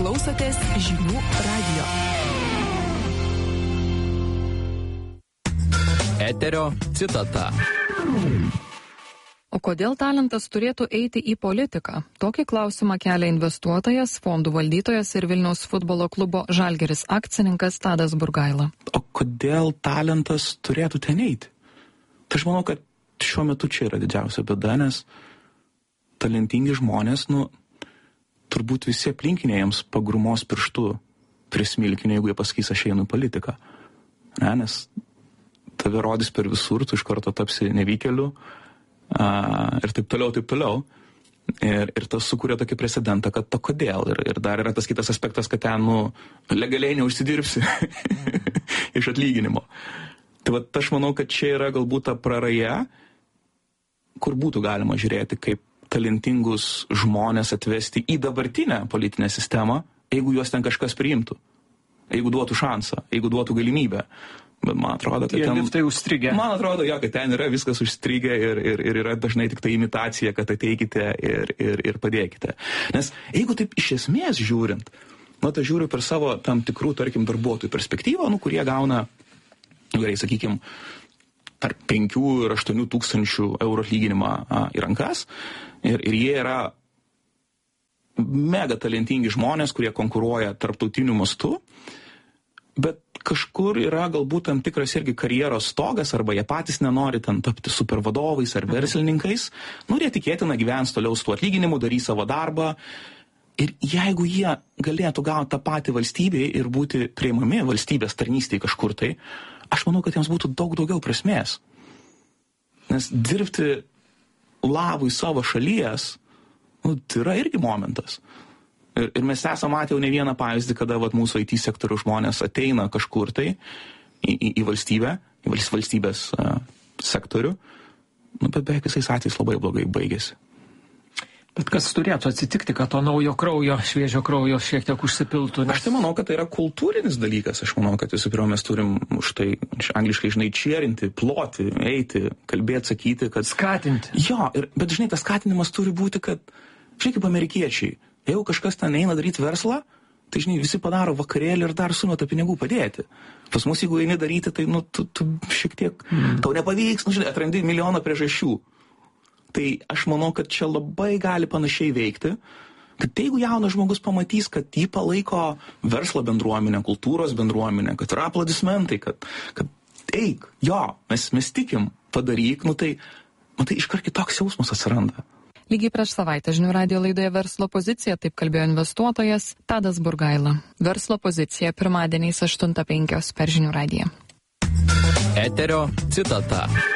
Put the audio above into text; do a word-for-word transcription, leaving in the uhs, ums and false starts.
Klausotės žinių radijo. Eterio citata. O kodėl talentas turėtų eiti į politiką? Tokį klausimą kelia investuotojas, fondų valdytojas ir Vilniaus futbolo klubo Žalgiris akcininkas Tadas Burgaila. O kodėl talentas turėtų ten eiti? Tai aš manau, kad šiuo metu čia yra didžiausia bėda, nes talentingi žmonės, nu, turbūt visi aplinkiniai jiems pagrumos pirštu prie smilkinio, jeigu jie pasakys, aš einu į politiką. Ne, nes tave rodys per visur, tu iš karto tapsi nevykėliu uh, ir taip toliau, taip toliau. Ir, ir tas sukūrė tokį precedentą, kad to kodėl. Ir, ir dar yra tas kitas aspektas, kad ten, nu, legaliai neužsidirbsi iš atlyginimo. Tai vat aš manau, kad čia yra galbūt ta praraja, kur būtų galima žiūrėti, kaip talentingus žmonės atvesti į dabartinę politinę sistemą, jeigu juos ten kažkas priimtų, jeigu duotų šansą, jeigu duotų galimybę. Bet man atrodo, kad ten... liftai užstrigę. Man atrodo, jo, kad ten yra viskas užstrigę ir, ir, ir yra dažnai tik ta imitacija, kad ateikite ir, ir, ir padėkite. Nes jeigu taip iš esmės žiūrint, nu, tai žiūriu per savo tam tikrų, tarkim, darbuotojų perspektyvą, nu, kurie gauna, gerai, sakykim, tarp penkių ir aštuonių tūkstančių eurų atlyginimą a, į rankas. Ir, ir jie yra mega talentingi žmonės, kurie konkuruoja tarptautiniu mastu, bet kažkur yra galbūt tam tikras irgi karjeros stogas, arba jie patys nenori ten tapti supervadovais ar verslininkais, nu, jie tikėtina gyvens toliau su tuo atlyginimu, darys savo darbą. Ir jeigu jie galėtų gauti tą patį valstybėje ir būti priimami valstybės tarnystėje kažkur tai, aš manau, kad jiems būtų daug daugiau prasmės. Nes dirbti labui savo šalies, nu, tai yra irgi momentas. Ir, ir mes esame matę jau ne vieną pavyzdį, kada vat, mūsų I T sektorių žmonės ateina kažkur tai į, į, į valstybę, į valstybės uh, sektorių, nu, bet beveik visais atvejais labai blogai baigėsi. Bet kas turėtų atsitikti, kad to naujo kraujo, šviežio kraujo šiek tiek užsipiltų? Nes... Aš tai manau, kad tai yra kultūrinis dalykas. Aš manau, kad visų pirma mes turim už tai angliškai, žinai, cheerinti, ploti, eiti, kalbėti, sakyti, kad... Skatinti. Jo, ir, bet žinai, tas skatinimas turi būti, kad, žinai, kaip amerikiečiai, jeigu kažkas ten eina daryti verslą, tai, žinai, visi padaro vakarėlį ir dar sumeta pinigų padėti. Pas mus, jeigu eini daryti, tai, nu, tu, tu šiek tiek, mm. tau nepavyks, nu, žinai, atrandi milijoną priežasčių. Tai aš manau, kad čia labai gali panašiai veikti, kad jeigu jaunas žmogus pamatys, kad jį palaiko verslo bendruomenė, kultūros bendruomenė, kad yra aplodismentai, kad, kad eik, jo, mes, mes tikim, padaryk, nu tai, nu tai iškart kitoks jausmas atsiranda. Lygiai prieš savaitę žinių radijo laidoje Verslo pozicija, taip kalbėjo investuotojas Tadas Burgaila. Verslo pozicija pirmadieniais aštuntą penkios per žinių radiją. Eterio citata.